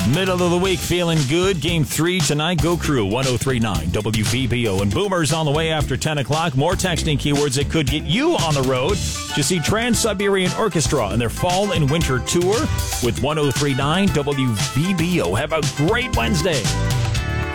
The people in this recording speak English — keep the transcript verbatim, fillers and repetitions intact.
Middle of the week, feeling good. Game three tonight. Go Crew, one oh three point nine W V B O. And Boomers on the way after ten o'clock. More texting keywords that could get you on the road to see Trans-Siberian Orchestra in their fall and winter tour with one oh three point nine W V B O. Have a great Wednesday.